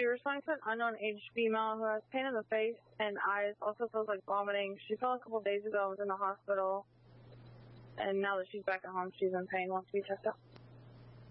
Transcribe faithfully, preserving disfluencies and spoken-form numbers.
She responded to an unknown aged female who has pain in the face and eyes, also feels like vomiting. She fell a couple days ago and was in the hospital. And now that she's back at home, she's in pain, wants to be checked out.